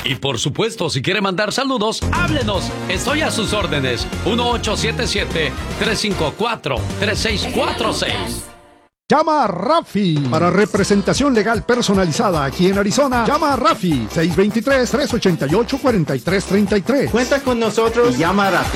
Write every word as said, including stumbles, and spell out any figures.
Y por supuesto, si quiere mandar saludos, háblenos. Estoy a sus órdenes. uno ocho siete siete, tres cinco cuatro, tres seis cuatro seis. Llama a Rafi para representación legal personalizada aquí en Arizona. Llama a Rafi seis dos tres, tres ocho ocho, cuatro tres tres tres. Cuenta con nosotros y llama a Rafi